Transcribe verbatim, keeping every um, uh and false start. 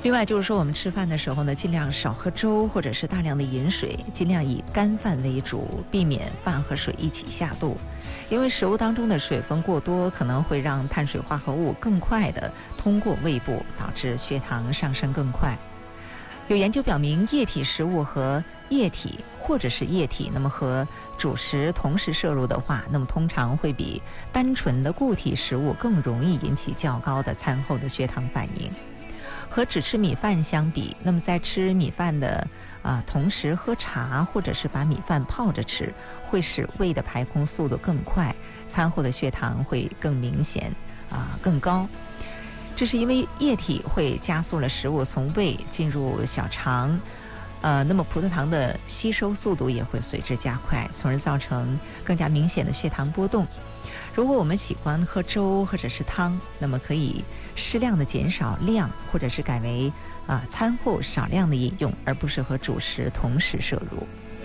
另外就是说，我们吃饭的时候呢，尽量少喝粥或者是大量的饮水，尽量以干饭为主，避免饭和水一起下肚。因为食物当中的水分过多，可能会让碳水化合物更快的通过胃部，导致血糖上升更快。有研究表明，液体食物和液体或者是液体，那么和主食同时摄入的话，那么通常会比单纯的固体食物更容易引起较高的餐后的血糖反应。和只吃米饭相比，那么在吃米饭的啊、呃、同时喝茶或者是把米饭泡着吃，会使胃的排空速度更快，餐后的血糖会更明显啊、呃、更高。这是因为液体会加速了食物从胃进入小肠，呃，那么葡萄糖的吸收速度也会随之加快，从而造成更加明显的血糖波动。如果我们喜欢喝粥或者是汤，那么可以适量的减少量，或者是改为啊、呃、餐后少量的饮用，而不是和主食同时摄入。